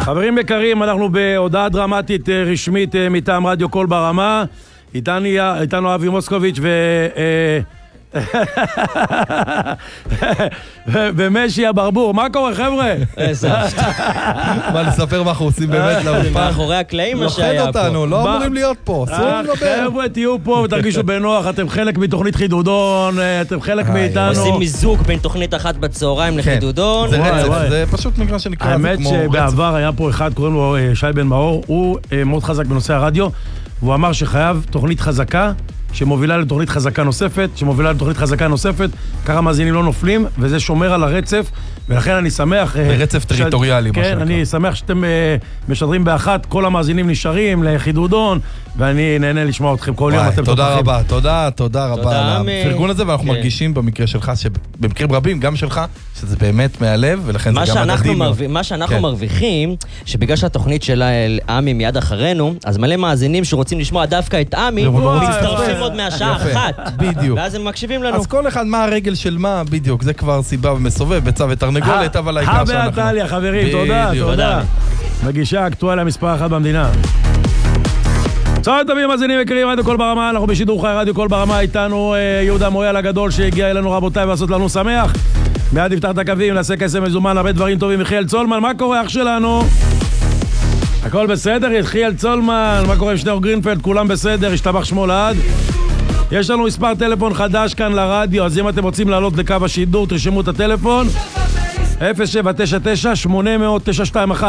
חברים יקרים, אנחנו בהודעה דרמטית רשמית מטעם רדיו קול ברמה. איתנו אבי מוסקוביץ' ומשי הברבור. מה קורה, חבר'ה? מה, נספר מה אנחנו עושים באמת לאופן? מאחורי הקלעים מה שהיה פה. לוחד אותנו, לא אמורים להיות פה, אסור לדבר. חבר'ה, תהיו פה ותרגישו בנוח, אתם חלק מתוכנית חידודון, אתם חלק מאיתנו. עושים מיזוג בין תוכנית אחת בצהריים לחידודון. זה רצף, זה פשוט מגרש שנקרא, זה האמת כמו רצף. שבעבר היה פה אחד, קוראים לו שי בן מאור, הוא מאוד חזק בנושא הרדיו, והוא אמר שחייב תוכנית חזקה, שמובילה לתוכנית חזקה נוספת, ככה מאזינים לא נופלים, וזה שומר על הרצף, ולכן אני שמח... ברצף טריטוריאלי, מה כן, אני שמח שאתם משדרים באחת, כל המאזינים נשארים לחידודון, ואני נהנה לשמוע אתכם כל יום, אתם תודה רבה, תודה רבה על הפרגון הזה, ואנחנו מרגישים במקרה שלך, במקרים רבים, גם שלך, שזה באמת מהלב, ולכן זה גם מדהים. מה שאנחנו מרוויחים, שבגלל שהתוכנית של עמי מיד אחרינו, אז מלא מאזינים שרוצים לשמוע דווקא את עמי, מצטרפים עוד מהשעה אחת. בדיוק. ואז הם מקשיבים לנו. אז כל אחד מה הרגל של מה, בדיוק, זה כבר סיבה ומסובב, ביצה ותרנגולת, אבל העיקר שאנחנו... טליה, חברים, תודה. מגישה אקטואליה מספר 1 במדינה. צהריים טובים, מאזינים יקרים, רדיו קול ברמה, אנחנו בשידור חי רדיו קול ברמה, איתנו יהודה מויאל הגדול שהגיע אלינו, רבותיי, ועשות לנו שמח. מיד נפתח את הקווים, נעשה כסף מזומן, הרבה דברים טובים. יחיאל צולמן, מה קורה, אח שלנו? הכל בסדר, יחיאל צולמן, מה קורה עם שניאור גרינפלד? כולם בסדר, השתבח שמו לעד. יש לנו מספר טלפון חדש כאן לרדיו, אז אם אתם רוצים לעלות לקו השידור, תרשמו את הטלפון 0799-800-921.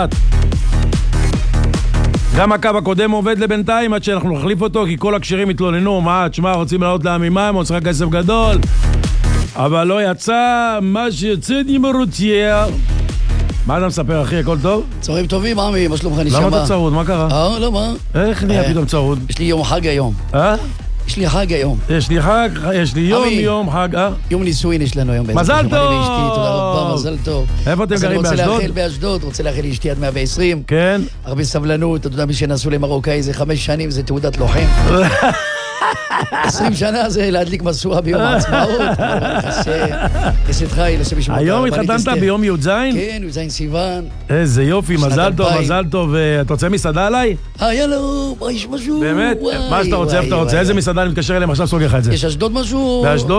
גם הקו הקודם עובד לבינתיים עד שאנחנו נחליף אותו, כי כל הקשרים התלוננו, תשמע, רוצים לעלות לעמימה, רוצים רק כסף גדול, אבל לא יצא, מה שיוצא נמרותיה. מה אתה מספר, אחי? הכל טוב? צהריים טובים, עמי, מה שלומך נשמה? למה אתה צרוד? מה קרה? למה? איך נהיה פתאום צרוד? יש לי יום חג היום. יש לי חג היום. יש לי יום חג, יום נישואין יש לנו היום. מזל טוב! תודה רבה, מזל טוב. איפה אתם גרים, באשדוד? אז אני רוצה לאחל באשדוד, רוצה לאחל לאשתי עד 120. כן. הרבה סבלנות, אתה יודע, מי שנסעו למרוקאי זה 5 שנים, זה תעודת לוחם. 20 שנה זה להדליק מסורה ביום העצמאות. חסד חי, לשם ישמור. היום התחתנת ביום י"ז? כן, י"ז סיוון. איזה יופי, מזל טוב, מזל טוב. אתה רוצה מסעדה עליי? יאללה, מה יש משהו? באמת? מה שאתה רוצה, איזה מסעדה אני מתקשר אליהם, עכשיו סוגר לך את זה. יש אשדוד משהו? באשדוד?